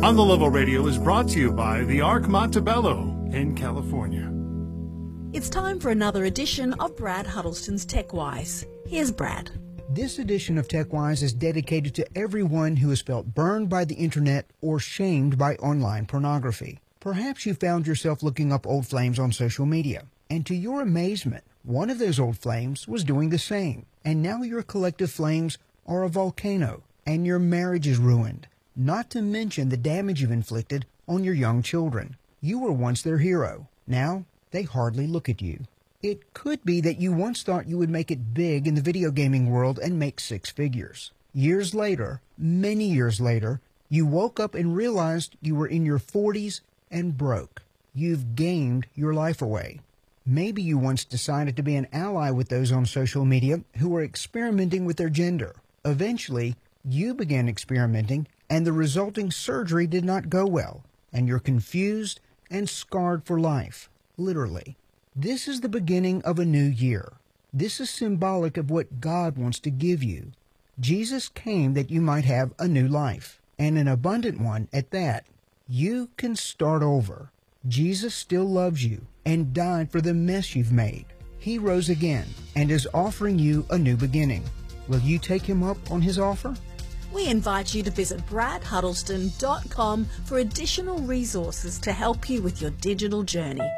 On the Level Radio is brought to you by the Arc Montebello in California. It's time for another edition of Brad Huddleston's TechWise. Here's Brad. This edition of TechWise is dedicated to everyone who has felt burned by the internet or shamed by online pornography. Perhaps you found yourself looking up old flames on social media, and to your amazement, one of those old flames was doing the same. And now your collective flames are a volcano, and your marriage is ruined. Not to mention the damage you've inflicted on your young children. You were once their hero. Now, they hardly look at you. It could be that you once thought you would make it big in the video gaming world and make six figures. Years later, many years later, you woke up and realized you were in your 40s and broke. You've gamed your life away. Maybe you once decided to be an ally with those on social media who were experimenting with their gender. Eventually, you began experimenting, and the resulting surgery did not go well, and you're confused and scarred for life, literally. This is the beginning of a new year. This is symbolic of what God wants to give you. Jesus came that you might have a new life, and an abundant one at that. You can start over. Jesus still loves you and died for the mess you've made. He rose again and is offering you a new beginning. Will you take him up on his offer? We invite you to visit bradhuddleston.com for additional resources to help you with your digital journey.